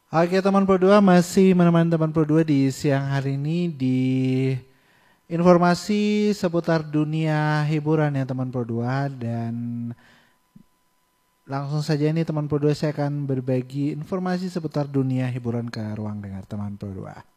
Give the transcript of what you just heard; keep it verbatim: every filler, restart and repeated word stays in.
Oke teman Pro dua, masih menemani teman Pro dua di siang hari ini di informasi seputar dunia hiburan ya teman Pro dua. Dan langsung saja ini teman Pro dua, saya akan berbagi informasi seputar dunia hiburan ke ruang dengar teman Pro dua.